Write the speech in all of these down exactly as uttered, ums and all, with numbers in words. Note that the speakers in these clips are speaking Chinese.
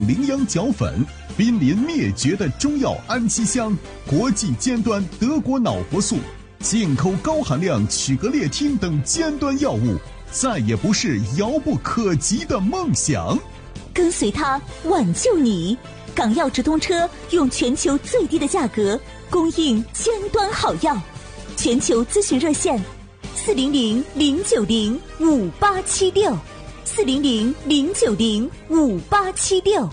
羚羊角粉，濒临灭绝的中药氨基香，国际尖端德国脑活素，进口高含量曲格列汀等尖端药物，再也不是遥不可及的梦想。 跟随它挽救你，港药直通车用全球最低的价格供应尖端好药，全球咨询热线四零零零九零五八七六，四零零零九零五八七六。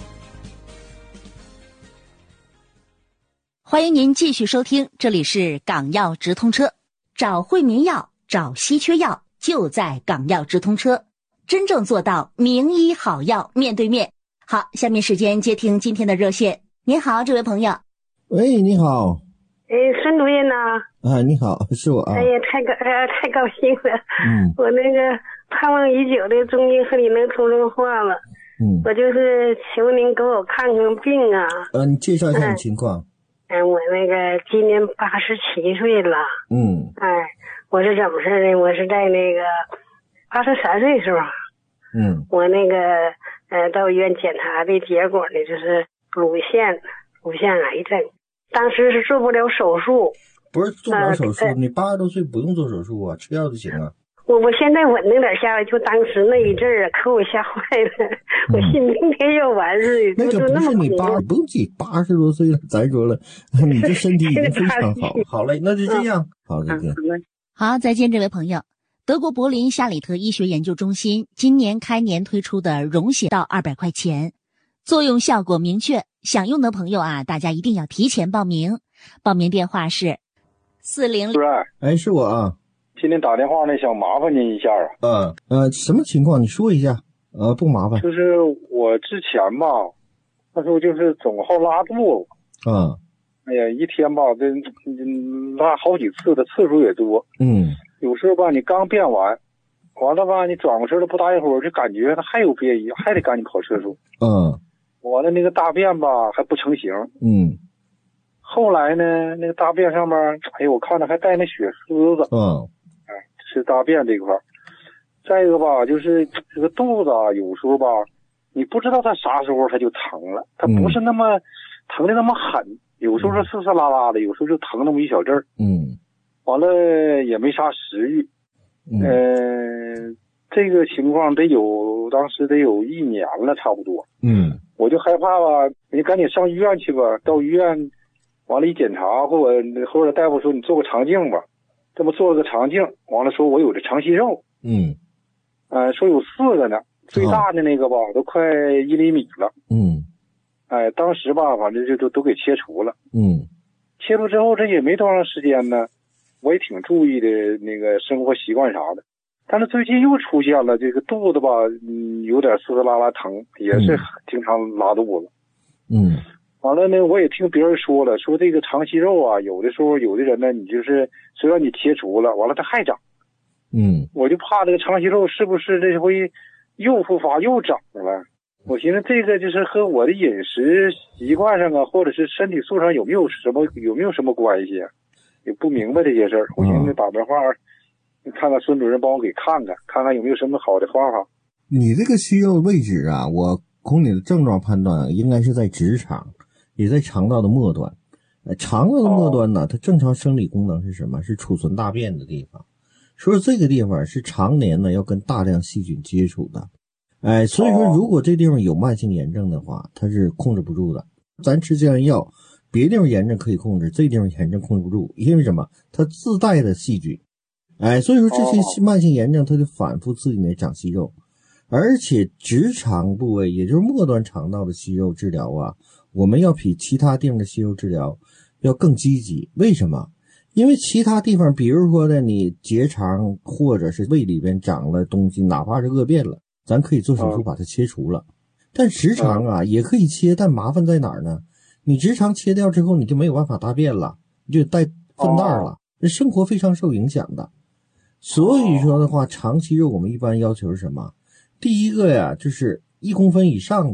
欢迎您继续收听，这里是港药直通车，找惠民药，找稀缺药，就在港药直通车，真正做到名医好药面对面。好，下面时间接听今天的热线。您好，这位朋友。 喂，你好。 哎，孙主任呐。 啊，你好，是我啊。 哎呀，太高，哎呀，太高兴了。 嗯。 我那个盼望已久的中医和你能通上话了。 嗯。 我就是求您给我看看病啊。 呃，你介绍一下你情况。 嗯、哎，我那个今年八十七岁了。 嗯。 哎，我是怎么事呢？我是在那个八十三岁时候。 嗯。 我那个呃到医院检查的结果呢，就是乳腺乳腺癌症。当时是做不了手术。 不是做不了手术、 呃、 你八十多岁不用做手术啊，吃药就行啊。 我我现在稳定点下来，就当时那一阵儿啊，可我吓坏了，嗯、我信明天要完似的。 那个不是你八，不用急，八十多岁了，咱说了，你这身体已经非常好。好嘞，那就这样。嗯、好，再见。 好，再见，这位朋友。德国柏林夏里特医学研究中心今年开年推出的溶血到二百块钱，作用效果明确，想用的朋友啊，大家一定要提前报名。报名电话是四零零。 哎，是我啊。 今天打电话呢，想麻烦您一下啊。 呃呃，什么情况？你说一下。呃，不麻烦。 就是我之前吧，那时候就是总好拉肚子。 嗯。 哎呀，一天吧，这拉好几次的次数也多。 嗯。 有时候吧，你刚便完，完了吧，你转过身了不大一会儿，就感觉还有便意，还得赶紧跑厕所。 嗯。 完了那个大便吧还不成形。 嗯。 后来呢，那个大便上面，哎呦，我看着还带那血丝子。 嗯。 哎，是大便这块儿。再一个吧，就是这个肚子啊，有时候吧，你不知道它啥时候它就疼了，它不是那么、嗯、疼的那么狠，有时候是嘶嘶啦啦的，有时候就疼那么一小阵儿。 嗯。 完了也没啥食欲。嗯。呃，这个情况得有，当时得有一年了，差不多。 嗯。 我就害怕吧，你赶紧上医院去吧，到医院。完了，一检查，或者或者大夫说你做个肠镜吧，这么做了个肠镜，完了说我有这肠息肉， 嗯， 呃，说有四个呢，最大的那个吧，哦、都快一厘米了， 嗯， 哎，当时吧，反正就都都给切除了， 嗯， 切除之后这也没多长时间呢，我也挺注意的那个生活习惯啥的，但是最近又出现了这个肚子吧，嗯，有点嘶嘶啦啦疼，也是经常拉肚子， 嗯。 完了呢，我也听别人说了，说这个肠息肉啊，有的时候有的人呢，你就是虽然你切除了，完了它还长。 嗯。 我就怕这个肠息肉是不是这回又复发又长了？我寻思这个就是和我的饮食习惯上啊，或者是身体素质上有没有什么有没有什么关系啊？也不明白这些事儿。我寻思打电话，看看孙主任帮我给看看，看看有没有什么好的方法。 你这个息肉位置啊，我从你的症状判断，应该是在直肠。也在肠道的末端，呃，肠道的末端呢，它正常生理功能是什么？是储存大便的地方。所以这个地方是常年呢要跟大量细菌接触的，哎，所以说如果这地方有慢性炎症的话，它是控制不住的。咱吃这样药，别地方炎症可以控制，这地方炎症控制不住，因为什么？它自带的细菌，哎，所以说这些慢性炎症它就反复刺激你长息肉，而且直肠部位，也就是末端肠道的息肉治疗啊。我们要比其他地方的息肉治疗要更积极，为什么？因为其他地方，比如说呢，你结肠或者是胃里边长了东西，哪怕是恶变了，咱可以做手术把它切除了。但直肠啊也可以切，但麻烦在哪儿呢？你直肠切掉之后，你就没有办法大便了，你就带粪袋了，生活非常受影响的。所以说的话，长息肉我们一般要求是什么？第一个呀，就是一公分以上的。